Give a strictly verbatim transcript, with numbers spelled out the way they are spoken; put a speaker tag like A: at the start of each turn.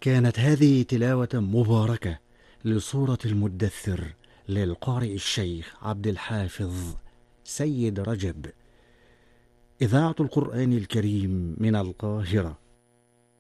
A: كانت هذه تلاوة مباركة لسورة المدثر للقارئ الشيخ عبد الحافظ سيد رجب، إذاعة القرآن الكريم من القاهرة.